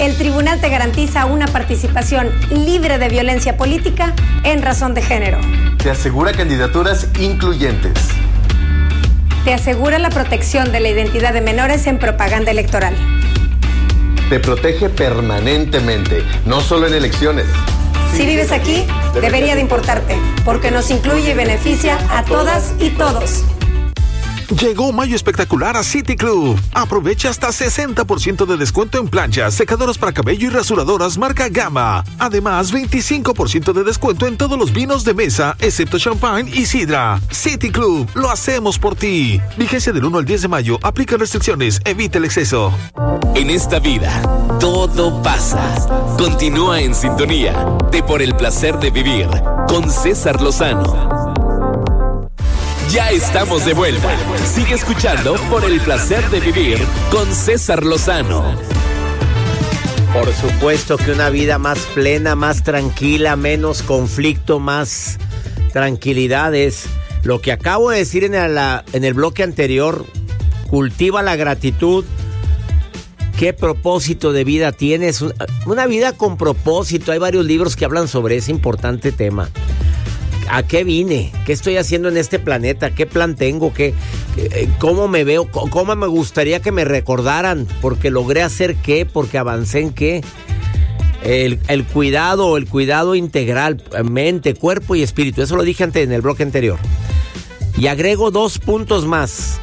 el tribunal te garantiza una participación libre de violencia política en razón de género. Te asegura candidaturas incluyentes. Te asegura la protección de la identidad de menores en propaganda electoral. Te protege permanentemente, no solo en elecciones. Si vives aquí, debería de importarte, porque nos incluye y beneficia a todas y todos. Llegó Mayo Espectacular a City Club. Aprovecha hasta 60% de descuento en planchas, secadoras para cabello y rasuradoras marca Gama. Además, 25% de descuento en todos los vinos de mesa, excepto champagne y sidra. City Club, lo hacemos por ti. Vigencia del 1 al 10 de mayo. Aplica restricciones. Evita el exceso. En esta vida, todo pasa. Continúa en sintonía de Por el Placer de Vivir con César Lozano. Ya estamos de vuelta. Sigue escuchando Por el Placer de Vivir con César Lozano. Por supuesto que una vida más plena, más tranquila, menos conflicto, más tranquilidad es lo que acabo de decir en el bloque anterior. Cultiva la gratitud. ¿Qué propósito de vida tienes? Una vida con propósito. Hay varios libros que hablan sobre ese importante tema. ¿A qué vine? ¿Qué estoy haciendo en este planeta? ¿Qué plan tengo? ¿Cómo me veo? ¿Cómo me gustaría que me recordaran? ¿Porque logré hacer qué? ¿Porque avancé en qué? El cuidado integral, mente, cuerpo y espíritu. Eso lo dije antes en el bloque anterior. Y agrego 2 puntos más.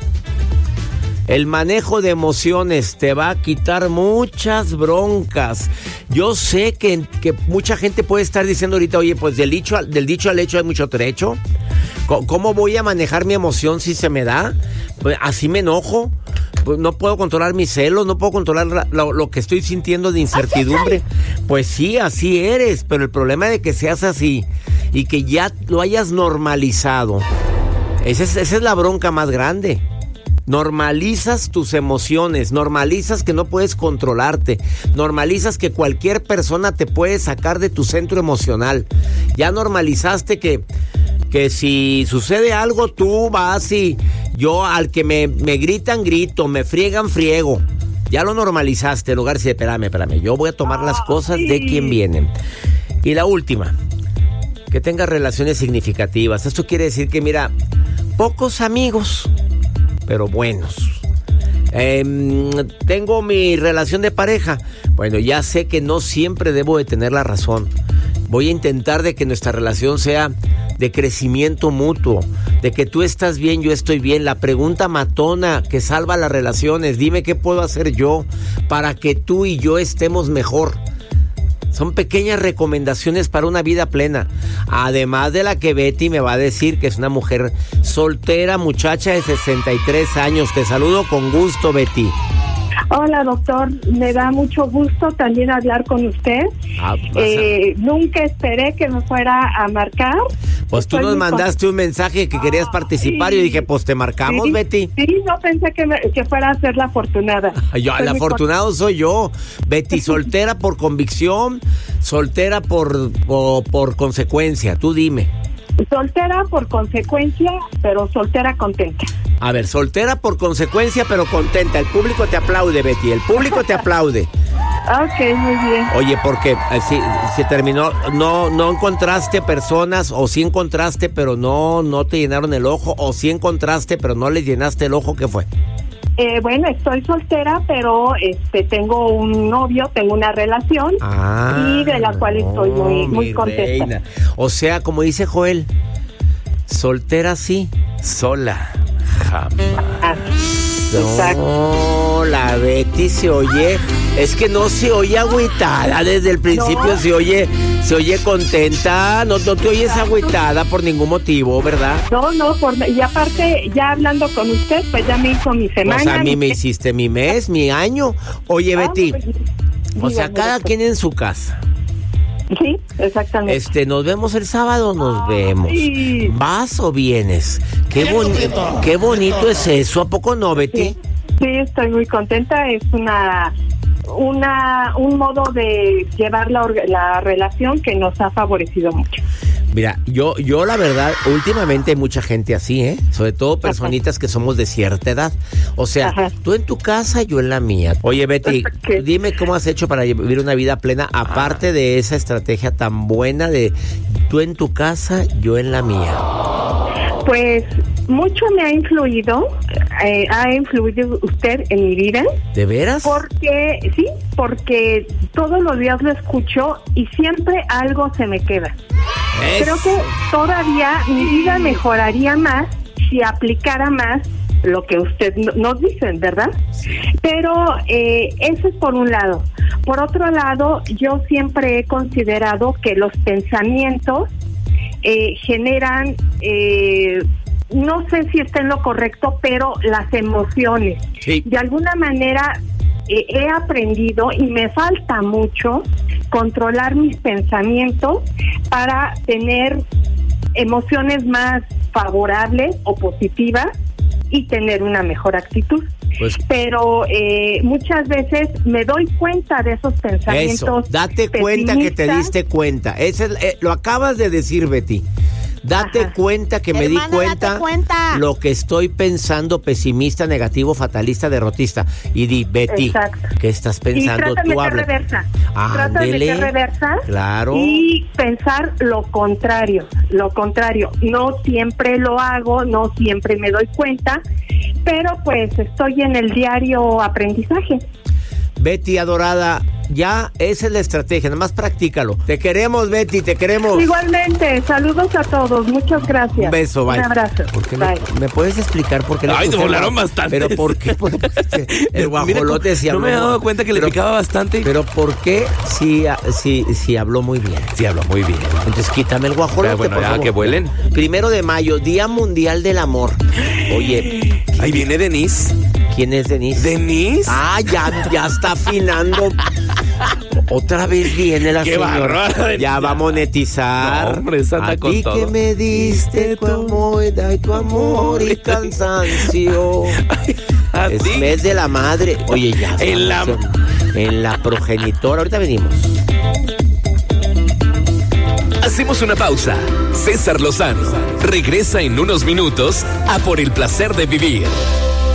El manejo de emociones te va a quitar muchas broncas. Yo sé que mucha gente puede estar diciendo ahorita, oye, pues del dicho al hecho hay mucho trecho. ¿Cómo voy a manejar mi emoción si se me da? Pues así me enojo. Pues no puedo controlar mis celos, no puedo controlar lo que estoy sintiendo de incertidumbre. Pues sí, así eres, pero el problema de que seas así y que ya lo hayas normalizado, esa es la bronca más grande. Normalizas tus emociones, normalizas que no puedes controlarte, normalizas que cualquier persona te puede sacar de tu centro emocional. Ya normalizaste que si sucede algo tú vas y yo al que me gritan grito, me friegan friego. Ya lo normalizaste en lugar de decir, espérame, yo voy a tomar las cosas de quien vienen. Y la última, que tengas relaciones significativas. Esto quiere decir que mira, pocos amigos, pero buenos. Tengo mi relación de pareja. Bueno, ya sé que no siempre debo de tener la razón. Voy a intentar de que nuestra relación sea de crecimiento mutuo, de que tú estás bien, yo estoy bien. La pregunta matona que salva las relaciones, dime qué puedo hacer yo para que tú y yo estemos mejor. Son pequeñas recomendaciones para una vida plena. Además de la que Betty me va a decir que es una mujer soltera, muchacha de 63 años. Te saludo con gusto, Betty. Hola, doctor. Me da mucho gusto también hablar con usted. Nunca esperé que me fuera a marcar. Pues tú nos mandaste un mensaje que querías participar y yo dije, pues te marcamos, Betty. Sí, no pensé que fuera a ser la afortunada. El afortunado soy yo. Betty, soltera por convicción, soltera por consecuencia. Tú dime. Soltera por consecuencia, pero soltera contenta. A ver, soltera por consecuencia, pero contenta. El público te aplaude, Betty. El público te aplaude. Ok, muy bien. Oye, porque si terminó, no encontraste personas, o sí encontraste, pero no te llenaron el ojo, o sí encontraste, pero no les llenaste el ojo, ¿qué fue? Bueno, estoy soltera, pero tengo un novio, tengo una relación y de la cual estoy muy contenta. Reina. O sea, como dice Joel, soltera sí, sola jamás. No, la Betty se oye, es que no se oye agüitada desde el principio, no. se oye contenta, no te oyes agüitada por ningún motivo, ¿verdad? No, y aparte, ya hablando con usted, pues ya me hizo mi semana. Pues a mí me hiciste mi mes, mi año. Oye, Betty, o sea, cada quien en su casa. Sí, exactamente. Nos vemos el sábado, nos vemos. Sí. ¿Vas o vienes? Qué bonito es eso, ¿a poco no, Betty? Sí, estoy muy contenta, es un modo de llevar la relación que nos ha favorecido mucho. Mira, yo la verdad, últimamente hay mucha gente así, sobre todo personitas que somos de cierta edad. O sea, tú en tu casa, yo en la mía. Oye, Betty, dime cómo has hecho para vivir una vida plena, aparte de esa estrategia tan buena de tú en tu casa, yo en la mía. Pues mucho me ha influido usted en mi vida. ¿De veras? Porque todos los días lo escucho y siempre algo se me queda. Creo que todavía mi vida mejoraría más si aplicara más lo que usted nos dice, ¿verdad? Sí. Pero eso es por un lado. Por otro lado, yo siempre he considerado que los pensamientos generan, no sé si está en lo correcto, pero las emociones. Sí. De alguna manera he aprendido y me falta mucho controlar mis pensamientos para tener emociones más favorables o positivas y tener una mejor actitud. Pero muchas veces me doy cuenta de esos pensamientos. Eso, date cuenta que te diste cuenta. Lo acabas de decir, Betty. Date cuenta que me di cuenta lo que estoy pensando, pesimista, negativo, fatalista, derrotista. Y di, Betty, ¿qué estás pensando? Trata de meter reversa. Trata de meter reversa. Claro. Y pensar lo contrario. No siempre lo hago, no siempre me doy cuenta, pero pues estoy en el diario aprendizaje. Betty, adorada, ya esa es la estrategia, nada más practícalo. Te queremos, Betty, te queremos. Igualmente, saludos a todos, muchas gracias. Un beso, bye. Un abrazo. ¿Me puedes explicar por qué le te volaron bastante. Pero ¿por qué? El guajolote sí habló. No me he dado cuenta que le picaba bastante. Pero ¿por qué sí habló muy bien? Sí habló muy bien. Entonces quítame el guajolote, bueno, por favor. Que vuelen. 1 de mayo, Día Mundial del Amor. Oye. Ahí viene Denise. ¿Quién es Denise? ¿Denise? Ya está afinando. Otra vez viene la señora. Ya va a monetizar. No, hombre, a ti que me diste tu amor y cansancio. Es mes de la madre. Oye, ya. En la progenitora. Ahorita venimos. Hacemos una pausa. César Lozano regresa en unos minutos a Por el Placer de Vivir.